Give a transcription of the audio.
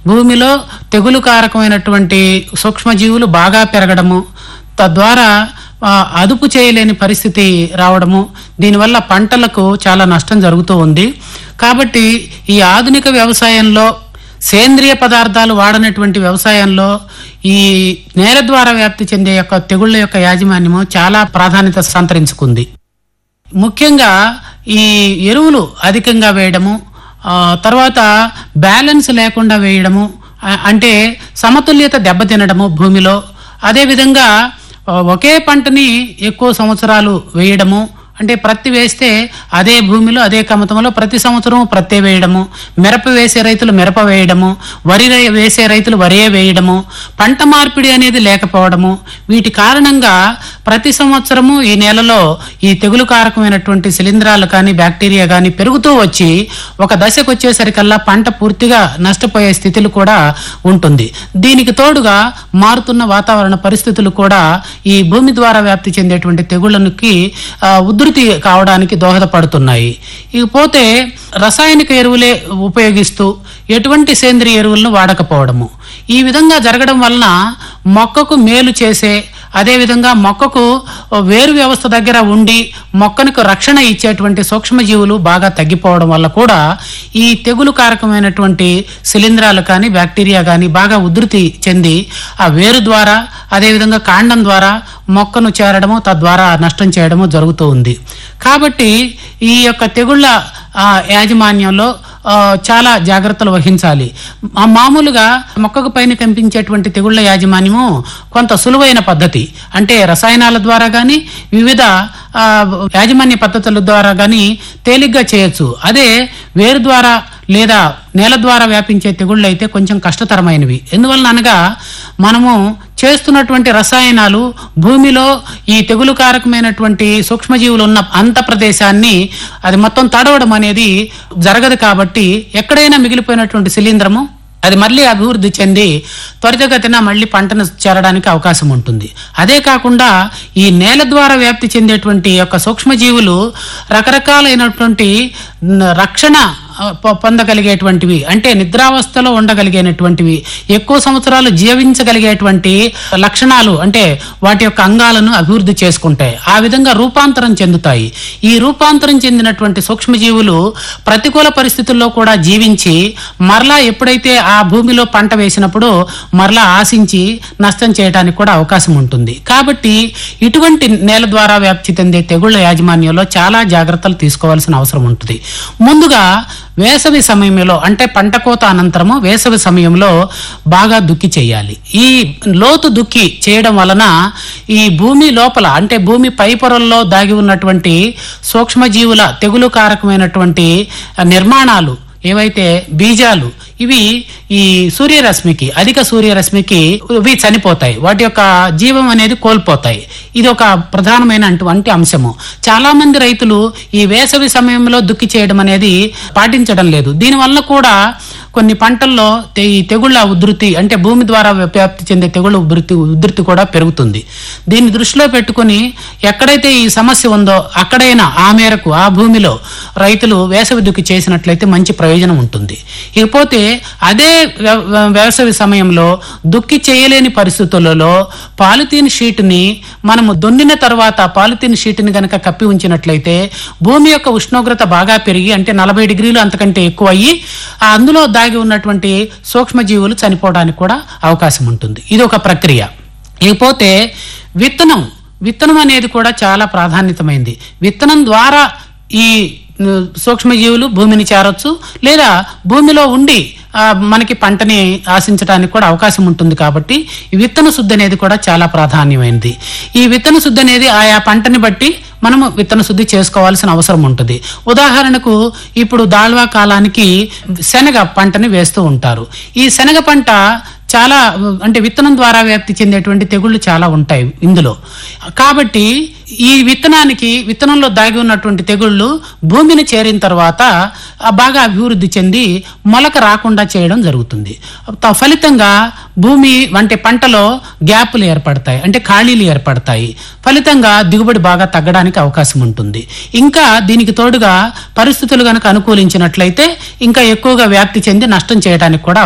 భూమిలో తెగులు కారకమైనటువంటి సూక్ష్మజీవులు బాగా పెరగడము, తద్వారా అదుపు చేయలేని పరిస్థితి రావడము, దీనివల్ల పంటలకు చాలా నష్టం జరుగుతూ ఉంది. కాబట్టి ఈ ఆధునిక వ్యవసాయంలో సేంద్రియ పదార్థాలు వాడనటువంటి వ్యవసాయంలో ఈ నేల ద్వారా వ్యాప్తి చెందే యొక్క తెగుళ్ల యొక్క యాజమాన్యము చాలా ప్రాధాన్యత సంతరించుకుంది. ముఖ్యంగా ఈ ఎరువులు అధికంగా వేయడము, తర్వాత బ్యాలెన్స్ లేకుండా వేయడము, అంటే సమతుల్యత దెబ్బతినడము భూమిలో, అదేవిధంగా ఒకే పంటని ఎక్కువ సంవత్సరాలు వేయడము, అంటే ప్రత్తి వేస్తే అదే భూమిలో అదే కమతంలో ప్రతి సంవత్సరం ప్రత్తే వేయడము, మిరప వేసే రైతులు మిరప వేయడము, వరి వేసే రైతులు వరే వేయడము, పంట మార్పిడి అనేది లేకపోవడము, వీటి కారణంగా ప్రతి సంవత్సరము ఈ నేలలో ఈ తెగులు కారకమైనటువంటి శిలీంధ్రాలు కానీ బ్యాక్టీరియా కానీ పెరుగుతూ వచ్చి ఒక దశకు వచ్చేసరికల్లా పంట పూర్తిగా నష్టపోయే స్థితులు కూడా ఉంటుంది. దీనికి తోడుగా మారుతున్న వాతావరణ పరిస్థితులు కూడా ఈ భూమి ద్వారా వ్యాప్తి చెందేటువంటి తెగుళ్ళకి ఉధృతి కావడానికి దోహదపడుతున్నాయి. ఇకపోతే రసాయనిక ఎరువులే ఉపయోగిస్తూ ఎటువంటి సేంద్రియ ఎరువులను వాడకపోవడము, ఈ విధంగా జరగడం వలన మొక్కకు మేలు చేసే, అదేవిధంగా మొక్కకు వేరు వ్యవస్థ దగ్గర ఉండి మొక్కనికి రక్షణ ఇచ్చేటువంటి సూక్ష్మజీవులు బాగా తగ్గిపోవడం వల్ల కూడా ఈ తెగులు కారకమైనటువంటి శిలీంధ్రాలు కానీ బ్యాక్టీరియా కానీ బాగా ఉధృతి చెంది ఆ వేరు ద్వారా అదేవిధంగా కాండం ద్వారా మొక్కను చేరడము, తద్వారా నష్టం చేయడము జరుగుతూ ఉంది. కాబట్టి ఈ యొక్క తెగుళ్ళ యాజమాన్యంలో చాలా జాగ్రత్తలు వహించాలి. మామూలుగా మొక్కకు పైన కనిపించేటువంటి తెగుళ్ల యాజమాన్యము కొంత సులువైన పద్ధతి, అంటే రసాయనాల ద్వారా కానీ వివిధ యాజమాన్య పద్ధతుల ద్వారా కానీ తేలిగ్గా చేయొచ్చు. అదే వేరు ద్వారా లేదా నేల ద్వారా వ్యాపించే తెగుళ్ళు అయితే కొంచెం కష్టతరమైనవి. ఎందువలన అనగా మనము చేస్తున్నటువంటి రసాయనాలు భూమిలో ఈ తెగులు కారకమైనటువంటి సూక్ష్మజీవులు ఉన్న అంత ప్రదేశాన్ని అది మొత్తం తడవడం అనేది జరగదు. కాబట్టి ఎక్కడైనా మిగిలిపోయినటువంటి శిలీంధ్రము అది మళ్ళీ అభివృద్ధి చెంది త్వరితగతిన మళ్ళీ పంటను చేరడానికి అవకాశం ఉంటుంది. అదే కాకుండా ఈ నేల ద్వారా వ్యాప్తి చెందేటువంటి యొక్క సూక్ష్మజీవులు రకరకాలైనటువంటి రక్షణ పొందగలిగేటువంటివి, అంటే నిద్రావస్థలో ఉండగలిగేటువంటివి, ఎక్కువ సంవత్సరాలు జీవించగలిగేటువంటి లక్షణాలు, అంటే వాటి యొక్క అంగాలను అభివృద్ధి చేసుకుంటాయి. ఆ విధంగా రూపాంతరం చెందుతాయి. ఈ రూపాంతరం చెందినటువంటి సూక్ష్మజీవులు ప్రతికూల పరిస్థితుల్లో కూడా జీవించి మరలా ఎప్పుడైతే ఆ భూమిలో పంట వేసినప్పుడు మరలా ఆశించి నష్టం చేయడానికి కూడా అవకాశం ఉంటుంది. కాబట్టి ఇటువంటి నేల ద్వారా వ్యాప్తి చెందే తెగుళ్ల యాజమాన్యంలో చాలా జాగ్రత్తలు తీసుకోవాల్సిన అవసరం ఉంటుంది. ముందుగా వేసవి సమయంలో, అంటే పంట కోత అనంతరము వేసవి సమయంలో బాగా దుక్కి చేయాలి. ఈ లోతు దుక్కి చేయడం వలన ఈ భూమి లోపల, అంటే భూమి పై పొరల్లో దాగి ఉన్నటువంటి సూక్ష్మజీవుల తెగులు కారకమైనటువంటి నిర్మాణాలు ఏవైతే బీజాలు ఇవి ఈ సూర్యరశ్మికి, అధిక సూర్యరశ్మికి ఇవి చనిపోతాయి, వాటి యొక్క జీవం అనేది కోల్పోతాయి. ఇది ఒక ప్రధానమైనటువంటి అంశము. చాలా మంది రైతులు ఈ వేసవి సమయంలో దుక్కి చేయడం అనేది పాటించడం లేదు. దీనివల్ల కూడా కొన్ని పంటల్లో ఈ తెగుళ్ల ఉధృతి, అంటే భూమి ద్వారా వ్యాప్తి చెందే తెగుళ్ళ ఉధృతి కూడా పెరుగుతుంది. దీన్ని దృష్టిలో పెట్టుకుని ఎక్కడైతే ఈ సమస్య ఉందో అక్కడైనా ఆ మేరకు ఆ భూమిలో రైతులు వేసవి దుక్కి చేసినట్లయితే మంచి ప్రయోజనం ఉంటుంది. ఇకపోతే అదే వేసవి సమయంలో దుక్కి చేయలేని పరిస్థితులలో పాలిథీన్ షీట్ని మనము దున్నిన తర్వాత పాలిథీన్ షీట్ని గనక కప్పి ఉంచినట్లయితే భూమి యొక్క ఉష్ణోగ్రత బాగా పెరిగి, అంటే 40 డిగ్రీలు అంతకంటే ఎక్కువ అయ్యి అందులో దాగి ఉన్నటువంటి సూక్ష్మజీవులు చనిపోవడానికి కూడా అవకాశం ఉంటుంది. ఇది ఒక ప్రక్రియ. ఇకపోతే విత్తనం అనేది కూడా చాలా ప్రాధాన్యతమైంది. విత్తనం ద్వారా ఈ సూక్ష్మజీవులు భూమిని చేరొచ్చు, లేదా భూమిలో ఉండి మనకి పంటని ఆశించడానికి కూడా అవకాశం ఉంటుంది. కాబట్టి ఈ విత్తన శుద్ధి అనేది కూడా చాలా ప్రాధాన్యమైనది. ఈ విత్తన శుద్ధి అనేది ఆయా పంటని బట్టి మనము విత్తన శుద్ధి చేసుకోవాల్సిన అవసరం ఉంటుంది. ఉదాహరణకు ఇప్పుడు దాల్వా కాలానికి శనగ పంటని వేస్తూ ఉంటారు. ఈ శనగ పంట చాలా, అంటే విత్తనం ద్వారా వ్యాప్తి చెందేటువంటి తెగుళ్ళు చాలా ఉంటాయి ఇందులో. కాబట్టి ఈ విత్తనంలో దాగి ఉన్నటువంటి తెగుళ్ళు భూమిని చేరిన తర్వాత బాగా అభివృద్ధి చెంది మొలక రాకుండా చేయడం జరుగుతుంది. ఫలితంగా భూమి అంటే పంటలో గ్యాప్లు ఏర్పడతాయి, అంటే ఖాళీలు ఏర్పడతాయి. ఫలితంగా దిగుబడి బాగా తగ్గడానికి అవకాశం ఉంటుంది. ఇంకా దీనికి తోడుగా పరిస్థితులు కనుక అనుకూలించినట్లయితే ఇంకా ఎక్కువగా వ్యాప్తి చెంది నష్టం చేయడానికి కూడా